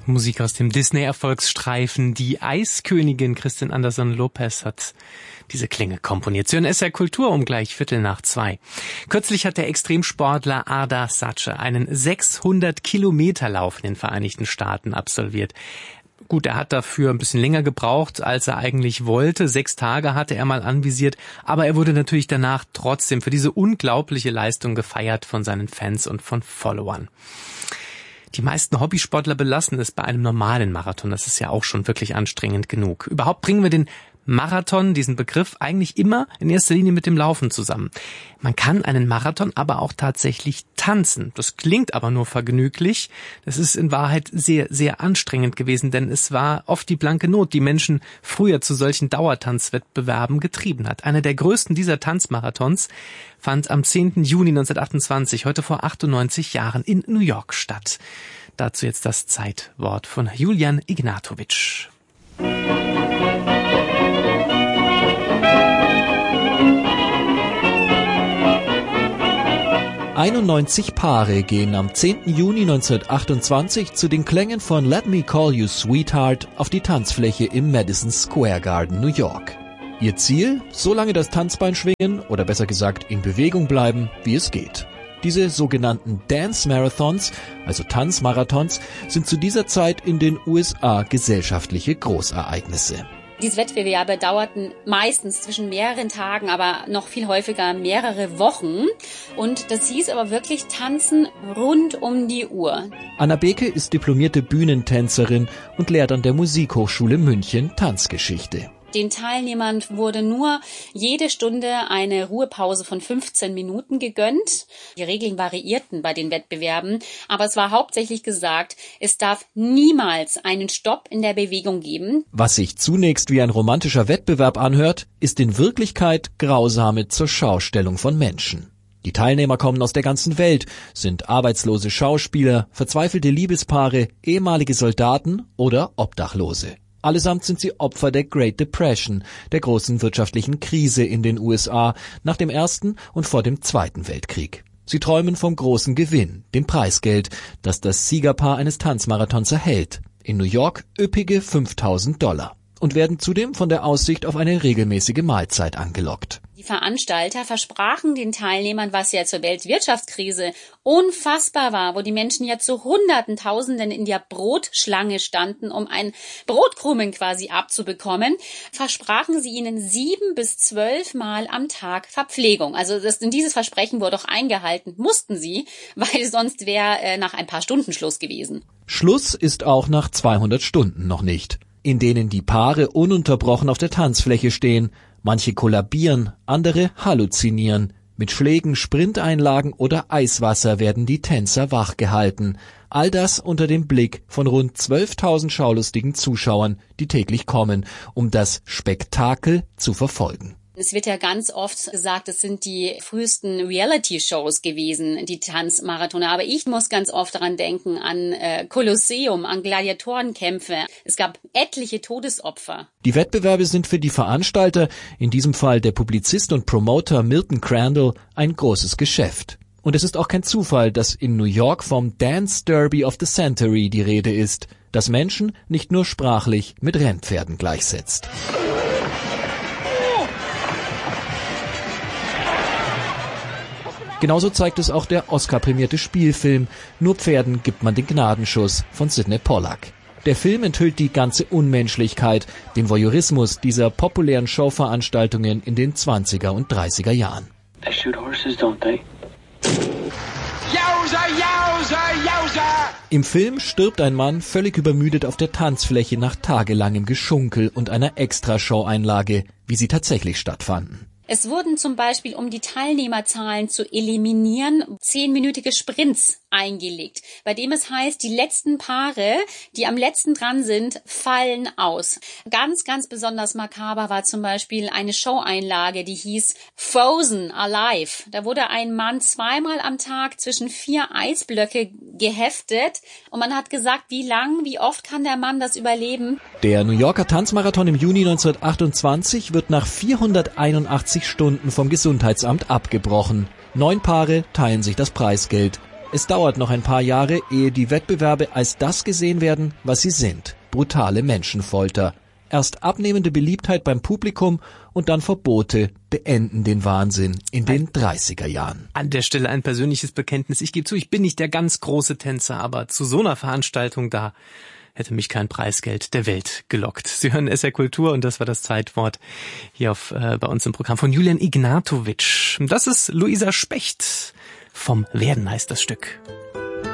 Musik aus dem Disney-Erfolgsstreifen Die Eiskönigin. Kristin Anderson-Lopez hat diese Klänge komponiert. Sie hören SR Kultur um gleich 1:45. Kürzlich hat der Extremsportler Ardar Sace einen 600-Kilometer-Lauf in den Vereinigten Staaten absolviert. Gut, er hat dafür ein bisschen länger gebraucht, als er eigentlich wollte. 6 Tage hatte er mal anvisiert. Aber er wurde natürlich danach trotzdem für diese unglaubliche Leistung gefeiert von seinen Fans und von Followern. Die meisten Hobbysportler belassen es bei einem normalen Marathon. Das ist ja auch schon wirklich anstrengend genug. Überhaupt bringen wir den Marathon, diesen Begriff, eigentlich immer in erster Linie mit dem Laufen zusammen. Man kann einen Marathon aber auch tatsächlich tanzen. Das klingt aber nur vergnüglich. Das ist in Wahrheit sehr, sehr anstrengend gewesen, denn es war oft die blanke Not, die Menschen früher zu solchen Dauertanzwettbewerben getrieben hat. Einer der größten dieser Tanzmarathons fand am 10. Juni 1928, heute vor 98 Jahren, in New York statt. Dazu jetzt das Zeitwort von Julian Ignatowitsch. 91 Paare gehen am 10. Juni 1928 zu den Klängen von Let Me Call You Sweetheart auf die Tanzfläche im Madison Square Garden, New York. Ihr Ziel? So lange das Tanzbein schwingen oder besser gesagt in Bewegung bleiben, wie es geht. Diese sogenannten Dance Marathons, also Tanzmarathons, sind zu dieser Zeit in den USA gesellschaftliche Großereignisse. Diese Wettbewerbe dauerten meistens zwischen mehreren Tagen, aber noch viel häufiger mehrere Wochen. Und das hieß aber wirklich Tanzen rund um die Uhr. Anna Beke ist diplomierte Bühnentänzerin und lehrt an der Musikhochschule München Tanzgeschichte. Den Teilnehmern wurde nur jede Stunde eine Ruhepause von 15 Minuten gegönnt. Die Regeln variierten bei den Wettbewerben, aber es war hauptsächlich gesagt, es darf niemals einen Stopp in der Bewegung geben. Was sich zunächst wie ein romantischer Wettbewerb anhört, ist in Wirklichkeit grausame Zurschaustellung von Menschen. Die Teilnehmer kommen aus der ganzen Welt, sind arbeitslose Schauspieler, verzweifelte Liebespaare, ehemalige Soldaten oder Obdachlose. Allesamt sind sie Opfer der Great Depression, der großen wirtschaftlichen Krise in den USA nach dem Ersten und vor dem Zweiten Weltkrieg. Sie träumen vom großen Gewinn, dem Preisgeld, das das Siegerpaar eines Tanzmarathons erhält. In New York üppige $5.000 und werden zudem von der Aussicht auf eine regelmäßige Mahlzeit angelockt. Die Veranstalter versprachen den Teilnehmern, was ja zur Weltwirtschaftskrise unfassbar war, wo die Menschen ja zu Hunderten, Tausenden in der Brotschlange standen, um ein Brotkrumen quasi abzubekommen, versprachen sie ihnen 7 bis 12 Mal am Tag Verpflegung. Also dieses Versprechen wurde auch eingehalten, mussten sie, weil sonst wäre nach ein paar Stunden Schluss gewesen. Schluss ist auch nach 200 Stunden noch nicht, in denen die Paare ununterbrochen auf der Tanzfläche stehen. Manche kollabieren, andere halluzinieren. Mit Schlägen, Sprinteinlagen oder Eiswasser werden die Tänzer wachgehalten. All das unter dem Blick von rund 12.000 schaulustigen Zuschauern, die täglich kommen, um das Spektakel zu verfolgen. Es wird ja ganz oft gesagt, es sind die frühesten Reality-Shows gewesen, die Tanzmarathone. Aber ich muss ganz oft daran denken, an Kolosseum, an Gladiatorenkämpfe. Es gab etliche Todesopfer. Die Wettbewerbe sind für die Veranstalter, in diesem Fall der Publizist und Promoter Milton Crandall, ein großes Geschäft. Und es ist auch kein Zufall, dass in New York vom Dance Derby of the Century die Rede ist, das Menschen nicht nur sprachlich mit Rennpferden gleichsetzt. Genauso zeigt es auch der Oscar-prämierte Spielfilm Nur Pferden gibt man den Gnadenschuss von Sidney Pollack. Der Film enthüllt die ganze Unmenschlichkeit, den Voyeurismus dieser populären Showveranstaltungen in den 20er und 30er Jahren. They shoot horses, don't they? Im Film stirbt ein Mann völlig übermüdet auf der Tanzfläche nach tagelangem Geschunkel und einer Extrashow-Einlage, wie sie tatsächlich stattfanden. Es wurden zum Beispiel, um die Teilnehmerzahlen zu eliminieren, 10-minütige Sprints eingelegt, bei dem es heißt, die letzten Paare, die am letzten dran sind, fallen aus. Ganz, ganz besonders makaber war zum Beispiel eine Show-Einlage, die hieß Frozen Alive. Da wurde ein Mann 2-mal am Tag zwischen 4 Eisblöcke geheftet und man hat gesagt, wie oft kann der Mann das überleben? Der New Yorker Tanzmarathon im Juni 1928 wird nach 481 Stunden vom Gesundheitsamt abgebrochen. 9 Paare teilen sich das Preisgeld. Es dauert noch ein paar Jahre, ehe die Wettbewerbe als das gesehen werden, was sie sind: brutale Menschenfolter. Erst abnehmende Beliebtheit beim Publikum und dann Verbote beenden den Wahnsinn in den 30er Jahren. An der Stelle ein persönliches Bekenntnis. Ich gebe zu, ich bin nicht der ganz große Tänzer, aber zu so einer Veranstaltung da hätte mich kein Preisgeld der Welt gelockt. Sie hören SR Kultur und das war das Zeitwort hier bei uns im Programm von Julian Ignatowitsch. Das ist Luisa Specht. Vom Werden heißt das Stück.